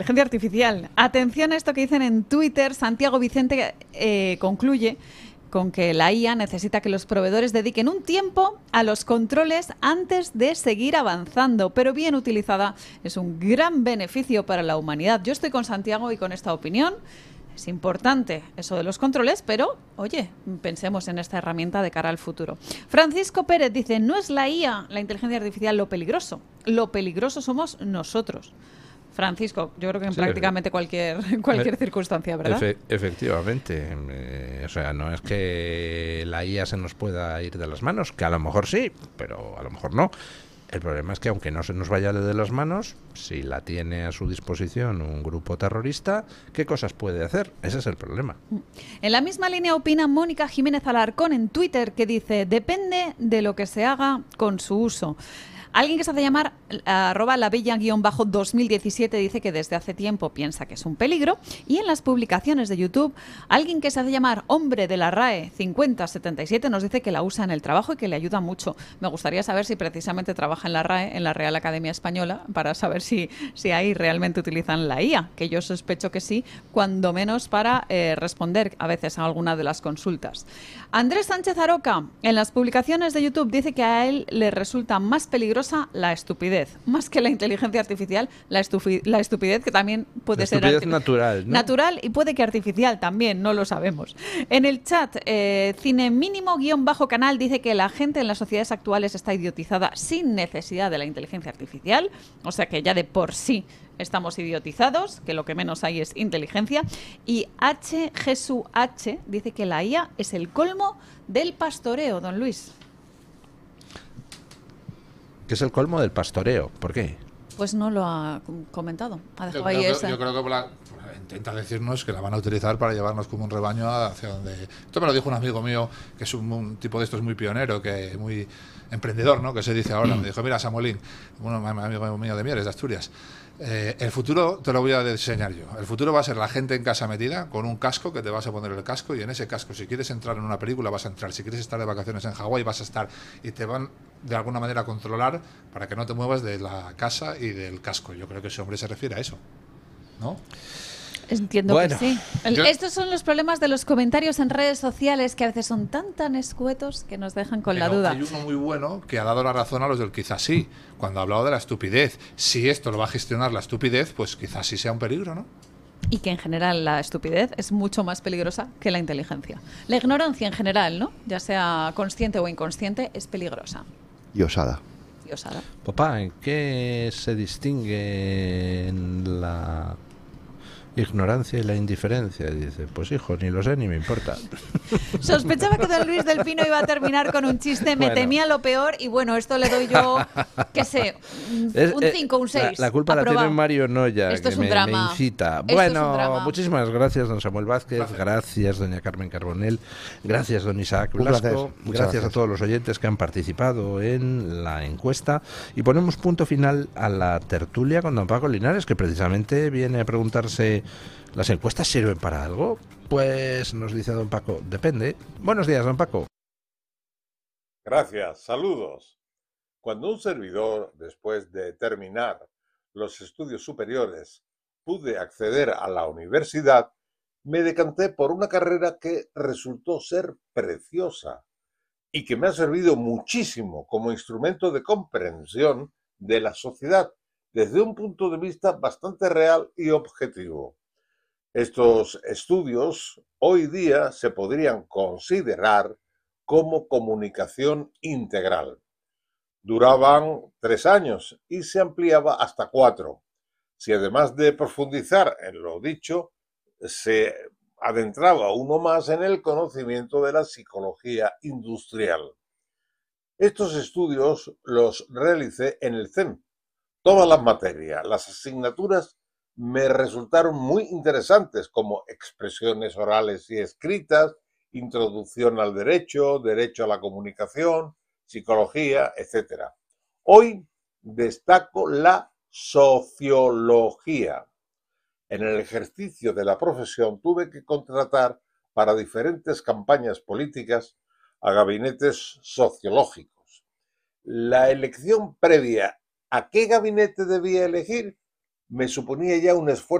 inteligencia artificial. Atención a esto que dicen en Twitter. Santiago Vicente concluye con que la IA necesita que los proveedores dediquen un tiempo a los controles antes de seguir avanzando, pero bien utilizada es un gran beneficio para la humanidad. Yo estoy con Santiago y con esta opinión. Es importante eso de los controles, pero, oye, pensemos en esta herramienta de cara al futuro. Francisco Pérez dice, no es la IA, la inteligencia artificial, lo peligroso somos nosotros. Francisco, yo creo que en prácticamente cualquier circunstancia, ¿verdad? Efectivamente. O sea, no es que la IA se nos pueda ir de las manos, que a lo mejor sí, pero a lo mejor no. El problema es que aunque no se nos vaya de las manos, si la tiene a su disposición un grupo terrorista, ¿qué cosas puede hacer? Ese es el problema. En la misma línea opina Mónica Jiménez Alarcón en Twitter, que dice, depende de lo que se haga con su uso. Alguien que se hace llamar @labella_2017 dice que desde hace tiempo piensa que es un peligro, y en las publicaciones de YouTube alguien que se hace llamar hombre de la RAE 5077 nos dice que la usa en el trabajo y que le ayuda mucho. Me gustaría saber si precisamente trabaja en la RAE, en la Real Academia Española, para saber si ahí realmente utilizan la IA, que yo sospecho que sí, cuando menos para responder a veces a alguna de las consultas. Andrés Sánchez Aroca en las publicaciones de YouTube dice que a él le resulta más peligrosa la estupidez, más que la inteligencia artificial, la estupidez, que también puede ser natural, ¿no? Natural, y puede que artificial también, no lo sabemos. En el chat, Cine Mínimo_Canal dice que la gente en las sociedades actuales está idiotizada sin necesidad de la inteligencia artificial, o sea que ya de por sí estamos idiotizados, que lo que menos hay es inteligencia. Y Jesús H dice que la IA es el colmo del pastoreo, don Luis. ¿Qué es el colmo del pastoreo? ¿Por qué? Pues no lo ha comentado. Yo creo que intenta decirnos que la van a utilizar para llevarnos como un rebaño hacia donde... Esto me lo dijo un amigo mío, que es un tipo de estos muy pionero, que muy emprendedor, ¿no? Que se dice ahora. Me dijo, mira, Samuelín, un amigo mío de Mieres, de Asturias, el futuro te lo voy a diseñar yo. El futuro va a ser la gente en casa metida con un casco, que te vas a poner el casco, y en ese casco, si quieres entrar en una película, vas a entrar. Si quieres estar de vacaciones en Hawái, vas a estar. Y te van de alguna manera a controlar para que no te muevas de la casa y del casco. Yo creo que ese hombre se refiere a eso, ¿no? Entiendo que sí. Estos son los problemas de los comentarios en redes sociales, que a veces son tan escuetos que nos dejan con la duda. Hay uno muy bueno que ha dado la razón a los del quizás sí, cuando ha hablado de la estupidez. Si esto lo va a gestionar la estupidez, pues quizás sí sea un peligro, ¿no? Y que en general la estupidez es mucho más peligrosa que la inteligencia. La ignorancia en general, ¿no? Ya sea consciente o inconsciente, es peligrosa. Y osada. Papá, ¿en qué se distingue en la ignorancia y la indiferencia? Y dice, pues hijo, ni lo sé ni me importa. Sospechaba que don Luis del Pino iba a terminar con un chiste, me temía lo peor, y bueno, esto le doy yo, qué sé, un 5, un 6. La culpa aprobado. La tiene Mario Noya, esto que es un drama. Me incita. Esto bueno, muchísimas gracias, don Samuel Vázquez, gracias, doña Carmen Carbonell, gracias, don Isaac Blasco, gracias a todos los oyentes que han participado en la encuesta, y ponemos punto final a la tertulia con don Paco Linares, que precisamente viene a preguntarse, ¿las encuestas sirven para algo? Pues nos dice don Paco, depende. Buenos días, don Paco. Gracias, saludos. Cuando un servidor, después de terminar los estudios superiores, pude acceder a la universidad, me decanté por una carrera que resultó ser preciosa y que me ha servido muchísimo como instrumento de comprensión de la sociedad desde un punto de vista bastante real y objetivo. Estos estudios hoy día se podrían considerar como comunicación integral. Duraban 3 años y se ampliaba hasta 4. Si además de profundizar en lo dicho, se adentraba uno más en el conocimiento de la psicología industrial. Estos estudios los realicé en el CEN. Todas las materias, las asignaturas me resultaron muy interesantes, como expresiones orales y escritas, introducción al derecho, derecho a la comunicación, psicología, etc. Hoy destaco la sociología. En el ejercicio de la profesión tuve que contratar para diferentes campañas políticas a gabinetes sociológicos. La elección previa a qué gabinete debía elegir me suponía ya un esfuerzo